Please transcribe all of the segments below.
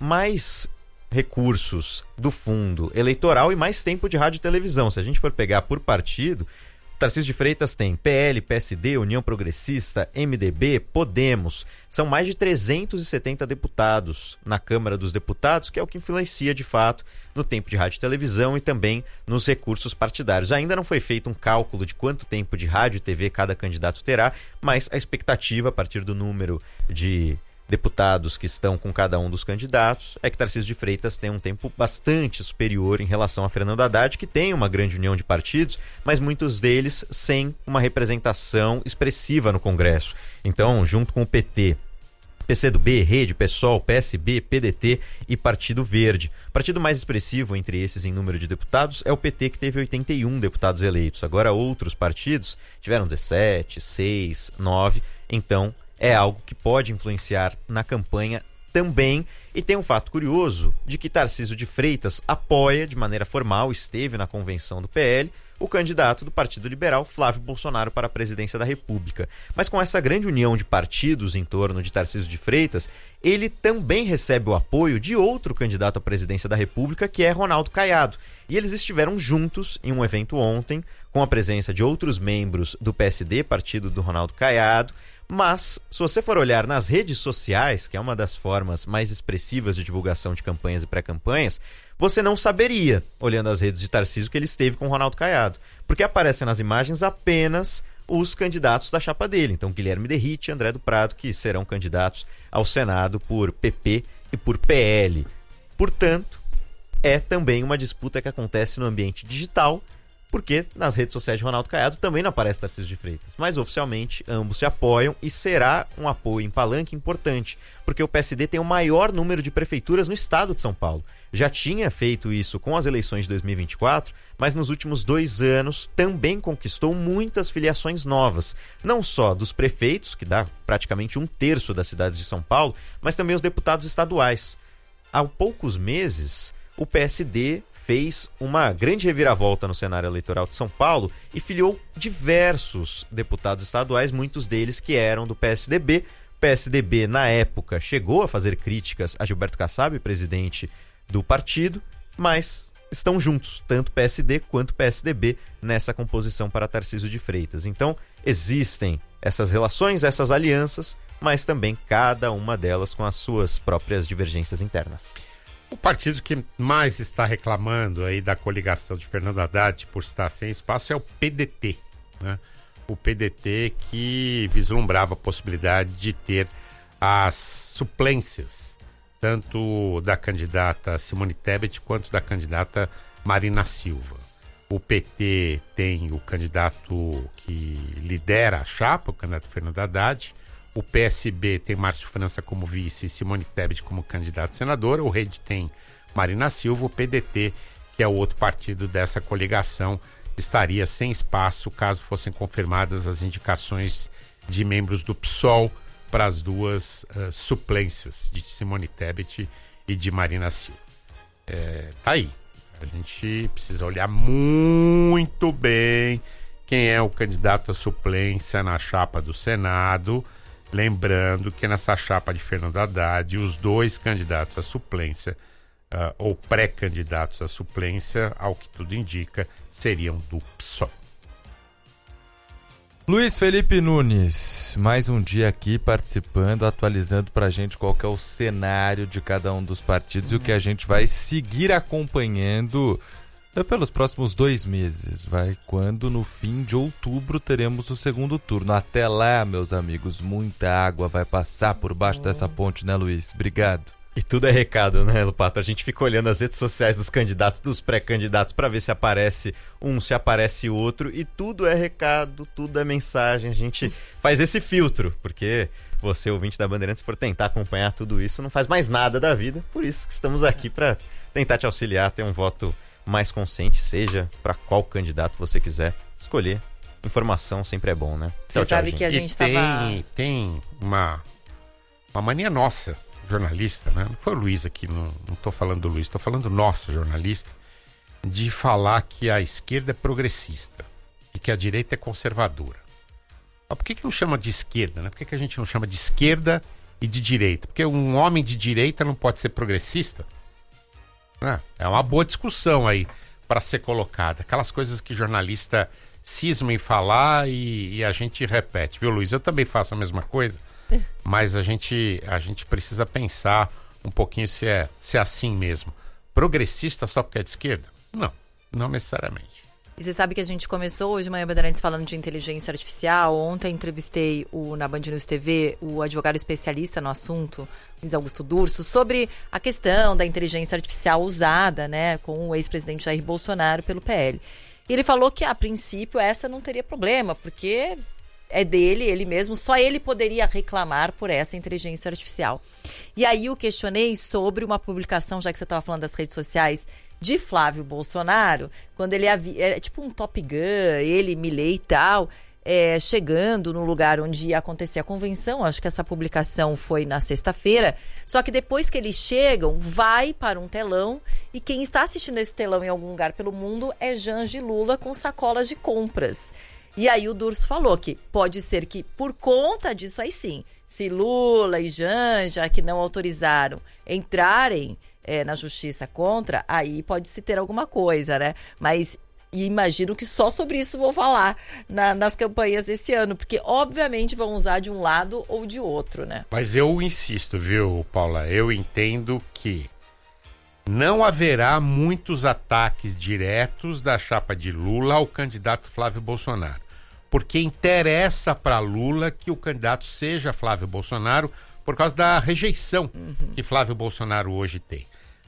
mais recursos do fundo eleitoral e mais tempo de rádio e televisão. Se a gente for pegar por partido, Tarcísio de Freitas tem PL, PSD, União Progressista, MDB, Podemos. São mais de 370 deputados na Câmara dos Deputados, que é o que influencia de fato no tempo de rádio e televisão e também nos recursos partidários. Ainda não foi feito um cálculo de quanto tempo de rádio e TV cada candidato terá, mas a expectativa, a partir do número de deputados que estão com cada um dos candidatos, é que Tarcísio de Freitas tem um tempo bastante superior em relação a Fernando Haddad, que tem uma grande união de partidos, mas muitos deles sem uma representação expressiva no Congresso. Então, junto com o PT, PCdoB, Rede, PSOL, PSB, PDT e Partido Verde. O partido mais expressivo entre esses em número de deputados é o PT, que teve 81 deputados eleitos. Agora, outros partidos tiveram 17, 6, 9, então é algo que pode influenciar na campanha também. E tem um fato curioso de que Tarcísio de Freitas apoia de maneira formal, esteve na convenção do PL, o candidato do Partido Liberal, Flávio Bolsonaro, para a presidência da República. Mas com essa grande união de partidos em torno de Tarcísio de Freitas, ele também recebe o apoio de outro candidato à presidência da República, que é Ronaldo Caiado. E eles estiveram juntos em um evento ontem, com a presença de outros membros do PSD, partido do Ronaldo Caiado. Mas, se você for olhar nas redes sociais, que é uma das formas mais expressivas de divulgação de campanhas e pré-campanhas, você não saberia, olhando as redes de Tarcísio, que ele esteve com o Ronaldo Caiado. Porque aparecem nas imagens apenas os candidatos da chapa dele. Então, Guilherme Derrite e André do Prado, que serão candidatos ao Senado por PP e por PL. Portanto, é também uma disputa que acontece no ambiente digital, porque nas redes sociais de Ronaldo Caiado também não aparece Tarcísio de Freitas. Mas oficialmente ambos se apoiam e será um apoio em palanque importante, porque o PSD tem o maior número de prefeituras no estado de São Paulo. Já tinha feito isso com as eleições de 2024, mas nos últimos 2 anos também conquistou muitas filiações novas. Não só dos prefeitos, que dá praticamente 1/3 das cidades de São Paulo, mas também os deputados estaduais. Há poucos meses, o PSD fez uma grande reviravolta no cenário eleitoral de São Paulo e filiou diversos deputados estaduais, muitos deles que eram do PSDB. O PSDB, na época, chegou a fazer críticas a Gilberto Kassab, presidente do partido, mas estão juntos, tanto PSD quanto PSDB, nessa composição para Tarcísio de Freitas. Então, existem essas relações, essas alianças, mas também cada uma delas com as suas próprias divergências internas. O partido que mais está reclamando aí da coligação de Fernando Haddad por estar sem espaço é o PDT, né? O PDT que vislumbrava a possibilidade de ter as suplências, tanto da candidata Simone Tebet quanto da candidata Marina Silva. O PT tem o candidato que lidera a chapa, o candidato Fernando Haddad. O PSB tem Márcio França como vice e Simone Tebet como candidata a senadora. O Rede tem Marina Silva. O PDT, que é o outro partido dessa coligação, estaria sem espaço caso fossem confirmadas as indicações de membros do PSOL para as duas suplências de Simone Tebet e de Marina Silva. Tá aí. A gente precisa olhar muito bem quem é o candidato à suplência na chapa do Senado. Lembrando que nessa chapa de Fernando Haddad, os 2 candidatos à suplência, ou pré-candidatos à suplência, ao que tudo indica, seriam do PSOL. Luiz Felipe Nunes, mais um dia aqui participando, atualizando pra gente qual que é o cenário de cada um dos partidos e o que a gente vai seguir acompanhando pelos próximos 2 meses, quando no fim de outubro teremos o segundo turno. Até lá, meus amigos, muita água vai passar por baixo dessa ponte, né, Luiz? Obrigado. E tudo é recado, né, Lupato? A gente fica olhando as redes sociais dos candidatos, dos pré-candidatos, para ver se aparece um, se aparece outro, e tudo é recado, tudo é mensagem. A gente faz esse filtro, porque você, ouvinte da Bandeirantes, for tentar acompanhar tudo isso, não faz mais nada da vida. Por isso que estamos aqui para tentar te auxiliar a ter um voto mais consciente, seja para qual candidato você quiser escolher. Informação sempre é bom, né? Você sabe que a gente tem uma mania nossa, jornalista, né? Não foi o Luiz aqui, não tô falando do Luiz, tô falando nossa, jornalista, de falar que a esquerda é progressista e que a direita é conservadora. Mas por que não chama de esquerda, né? Por que a gente não chama de esquerda e de direita? Porque um homem de direita não pode ser progressista? É uma boa discussão aí para ser colocada. Aquelas coisas que jornalista cisma em falar e a gente repete, viu, Luiz? Eu também faço a mesma coisa, mas a gente precisa pensar um pouquinho se é assim mesmo. Progressista só porque é de esquerda? Não necessariamente. E você sabe que a gente começou hoje, Manhã Bandeirantes, falando de inteligência artificial. Ontem entrevistei na Band News TV o advogado especialista no assunto, Luiz Augusto Durso, sobre a questão da inteligência artificial usada, né, com o ex-presidente Jair Bolsonaro pelo PL. E ele falou que, a princípio, essa não teria problema, porque é dele, ele mesmo, só ele poderia reclamar por essa inteligência artificial. E aí eu questionei sobre uma publicação, já que você estava falando das redes sociais, de Flávio Bolsonaro, quando ele é tipo um Top Gun, ele, Milei e tal, chegando no lugar onde ia acontecer a convenção. Acho que essa publicação foi na sexta-feira. Só que depois que eles chegam, vai para um telão, e quem está assistindo esse telão em algum lugar pelo mundo é Janja e Lula com sacolas de compras. E aí o Durso falou que pode ser que, por conta disso aí sim, se Lula e Janja, que não autorizaram, entrarem na justiça contra, aí pode-se ter alguma coisa, né? Mas imagino que só sobre isso vou falar nas campanhas desse ano, porque obviamente vão usar de um lado ou de outro, né? Mas eu insisto, viu, Paula? Eu entendo que não haverá muitos ataques diretos da chapa de Lula ao candidato Flávio Bolsonaro, porque interessa para Lula que o candidato seja Flávio Bolsonaro por causa da rejeição que Flávio Bolsonaro hoje tem.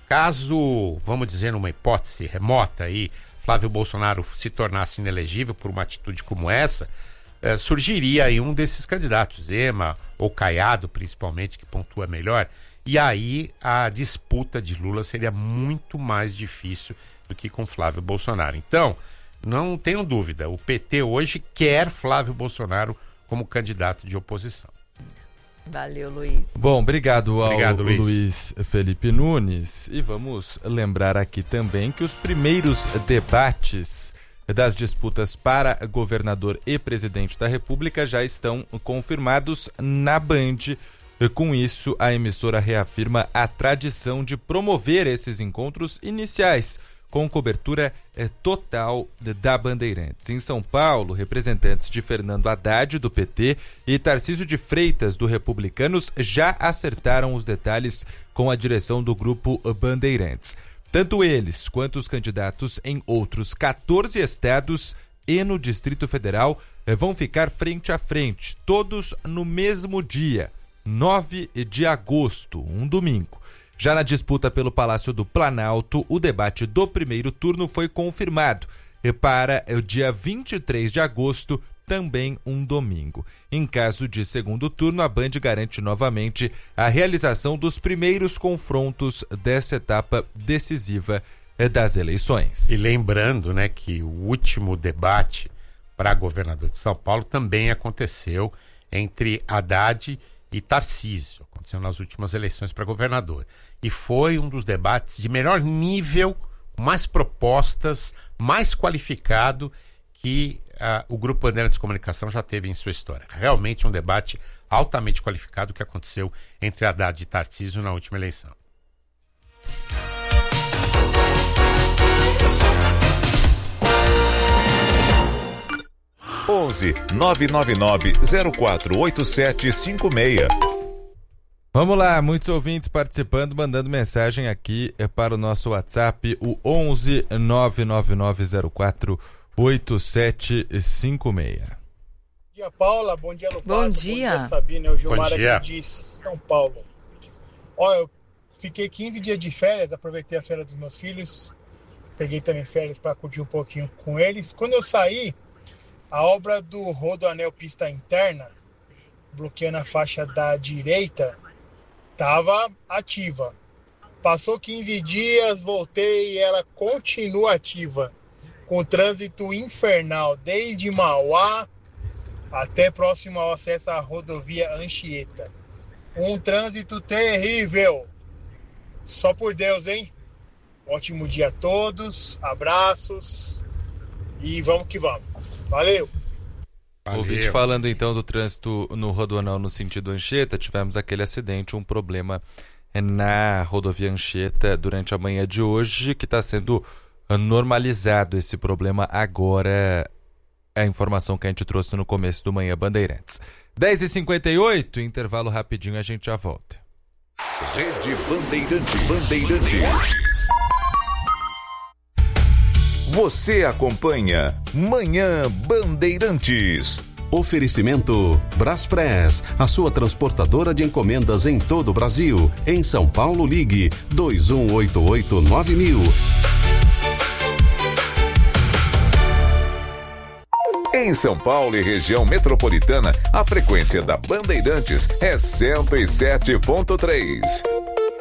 Caso, vamos dizer, numa hipótese remota aí, Flávio Bolsonaro se tornasse inelegível por uma atitude como essa, surgiria aí um desses candidatos, Zema ou Caiado, principalmente, que pontua melhor, e aí a disputa de Lula seria muito mais difícil do que com Flávio Bolsonaro. Então, não tenham dúvida, o PT hoje quer Flávio Bolsonaro como candidato de oposição. Valeu, Luiz. Bom, obrigado ao Luiz. Luiz Felipe Nunes. E vamos lembrar aqui também que os primeiros debates das disputas para governador e presidente da República já estão confirmados na Band. Com isso, a emissora reafirma a tradição de promover esses encontros iniciais, com cobertura total da Bandeirantes. Em São Paulo, representantes de Fernando Haddad, do PT, e Tarcísio de Freitas, do Republicanos, já acertaram os detalhes com a direção do grupo Bandeirantes. Tanto eles quanto os candidatos em outros 14 estados e no Distrito Federal vão ficar frente a frente, todos no mesmo dia, 9 de agosto, um domingo. Já na disputa pelo Palácio do Planalto, o debate do primeiro turno foi confirmado para o dia 23 de agosto, também um domingo. Em caso de segundo turno, a Band garante novamente a realização dos primeiros confrontos dessa etapa decisiva das eleições. E lembrando, né, que o último debate para governador de São Paulo também aconteceu entre Haddad e Tarcísio. Aconteceu nas últimas eleições para governador. E foi um dos debates de melhor nível, mais propostas, mais qualificado que o Grupo Bandeirantes de Comunicação já teve em sua história. Realmente um debate altamente qualificado que aconteceu entre Haddad e Tarcísio na última eleição. onze 999 048756. Vamos lá, muitos ouvintes participando, mandando mensagem aqui para o nosso WhatsApp, o 11 99904 8756. Bom dia, Paula. Bom dia, Lopato. Bom dia. Bom dia, Sabina. É o Gilmar Bom dia. aqui de São Paulo. Olha, eu fiquei 15 dias de férias, aproveitei as férias dos meus filhos, peguei também férias para curtir um pouquinho com eles. Quando eu saí, a obra do Rodoanel Pista Interna, bloqueando a faixa da direita, estava ativa. Passou 15 dias, voltei e ela continua ativa, com trânsito infernal, desde Mauá até próximo ao acesso à rodovia Anchieta. Um trânsito terrível. Só por Deus, hein? Ótimo dia a todos, abraços e vamos que vamos. Valeu! Valeu. Ouvinte falando então do trânsito no Rodoanel no sentido Anchieta, tivemos aquele acidente, um problema na rodovia Anchieta durante a manhã de hoje, que está sendo normalizado esse problema agora, é a informação que a gente trouxe no começo do Manhã Bandeirantes. 10h58, intervalo rapidinho, a gente já volta. Rede Bandeirantes. Você acompanha Manhã Bandeirantes. Oferecimento Braspress, a sua transportadora de encomendas em todo o Brasil. Em São Paulo, ligue 2188-9000. Em São Paulo e região metropolitana, a frequência da Bandeirantes é 107.3.